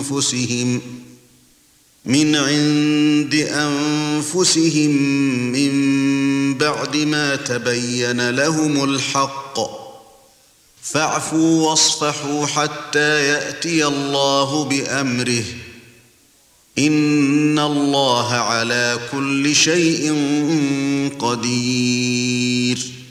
أنفسهم من بعد ما تبين لهم الحق، فاعفوا واصفحوا حتى يأتي الله بأمره، إن الله على كل شيء قدير.